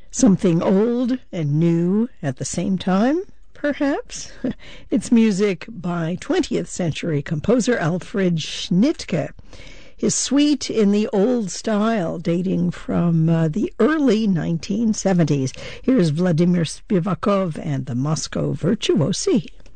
Something old and new at the same time, perhaps? It's music by 20th century composer Alfred Schnittke. His suite in the old style dating from the early 1970s. Here's Vladimir Spivakov and the Moscow Virtuosi.